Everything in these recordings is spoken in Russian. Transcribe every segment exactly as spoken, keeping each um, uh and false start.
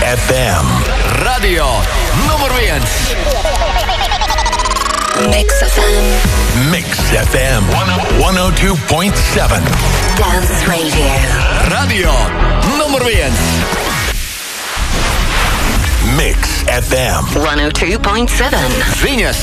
эф эм. Radio nummer viens. Mix эф эм. Mix эф эм сто два и семь. Dance Radio. Radio nummer viens. Mix эф эм сто два и семь. Ziņas.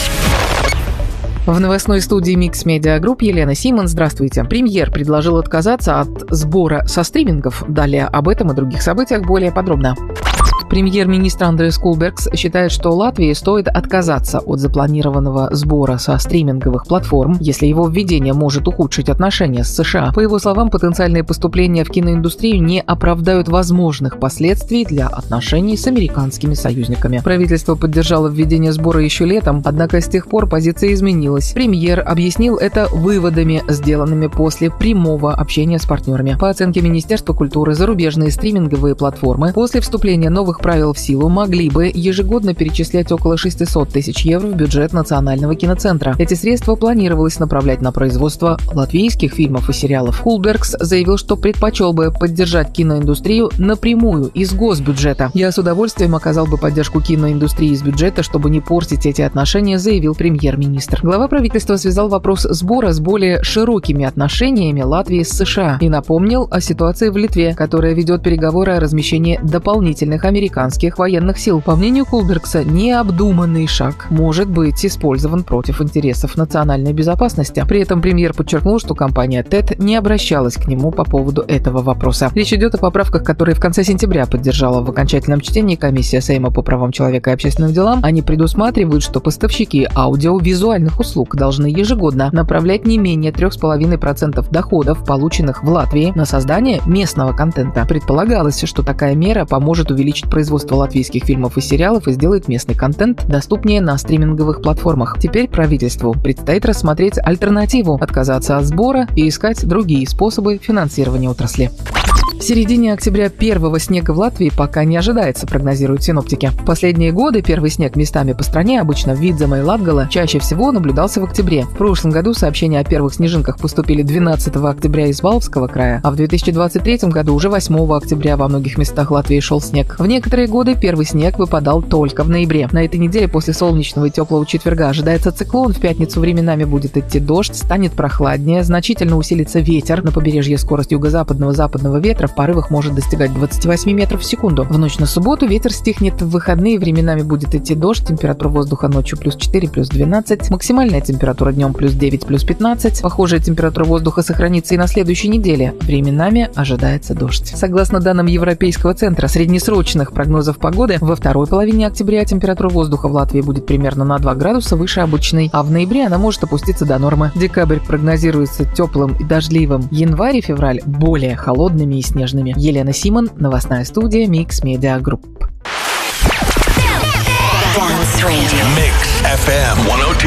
В новостной студии Mix Media Group Елена Симон. Здравствуйте. Премьер предложил отказаться от сбора со стримингов. Далее об этом и других событиях более подробно. Премьер-министр Андрес Кулбергс считает, что Латвии стоит отказаться от запланированного сбора со стриминговых платформ, если его введение может ухудшить отношения с США. По его словам, потенциальные поступления в киноиндустрию не оправдают возможных последствий для отношений с американскими союзниками. Правительство поддержало введение сбора еще летом, однако с тех пор позиция изменилась. Премьер объяснил это выводами, сделанными после прямого общения с партнерами. По оценке Министерства культуры, зарубежные стриминговые платформы после вступления новых правил в силу могли бы ежегодно перечислять около шестьсот тысяч евро в бюджет Национального киноцентра. Эти средства планировалось направлять на производство латвийских фильмов и сериалов. Кулбергс заявил, что предпочел бы поддержать киноиндустрию напрямую из госбюджета. «Я с удовольствием оказал бы поддержку киноиндустрии из бюджета, чтобы не портить эти отношения», заявил премьер-министр. Глава правительства связал вопрос сбора с более широкими отношениями Латвии с США и напомнил о ситуации в Литве, которая ведет переговоры о размещении дополнительных американских американских военных сил. По мнению Кулбергса, необдуманный шаг может быть использован против интересов национальной безопасности. При этом премьер подчеркнул, что компания тед не обращалась к нему по поводу этого вопроса. Речь идет о поправках, которые в конце сентября поддержала в окончательном чтении комиссия Сейма по правам человека и общественным делам. Они предусматривают, что поставщики аудиовизуальных услуг должны ежегодно направлять не менее три целых пять десятых процента доходов, полученных в Латвии, на создание местного контента. Предполагалось, что такая мера поможет увеличить производство латвийских фильмов и сериалов и сделает местный контент доступнее на стриминговых платформах. Теперь правительству предстоит рассмотреть альтернативу, отказаться от сбора и искать другие способы финансирования отрасли. В середине октября первого снега в Латвии пока не ожидается, прогнозируют синоптики. В последние годы первый снег местами по стране, обычно в Видземе и Латгале, чаще всего наблюдался в октябре. В прошлом году сообщения о первых снежинках поступили двенадцатого октября из Валвского края, а в две тысячи двадцать третьем году уже восьмого октября во многих местах Латвии шел снег. В некоторые годы первый снег выпадал только в ноябре. На этой неделе после солнечного и теплого четверга ожидается циклон, в пятницу временами будет идти дождь, станет прохладнее, значительно усилится ветер, на побережье скорость юго-западного западного ветра в порывах может достигать двадцать восемь метров в секунду. В ночь на субботу ветер стихнет, в выходные временами будет идти дождь, температура воздуха ночью плюс четыре, плюс двенадцать, максимальная температура днем плюс девять, плюс пятнадцать. Похожая температура воздуха сохранится и на следующей неделе. Временами ожидается дождь. Согласно данным Европейского центра среднесрочных прогнозов погоды, во второй половине октября температура воздуха в Латвии будет примерно на два градуса выше обычной, а в ноябре она может опуститься до нормы. Декабрь прогнозируется теплым и дождливым. Январь и февраль более холодными и снежными. Елена Симон, новостная студия Mix Media Group. Mix эф эм сто два